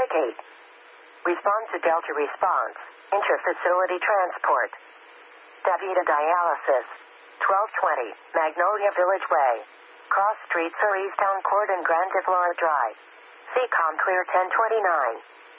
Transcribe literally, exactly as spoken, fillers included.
Indicate. Respond to Delta response. Intra-facility transport. Davita Dialysis. twelve twenty, Magnolia Village Way. Cross Streets or Easttown Court and Grande Flora Drive. C COM Clear ten twenty-nine.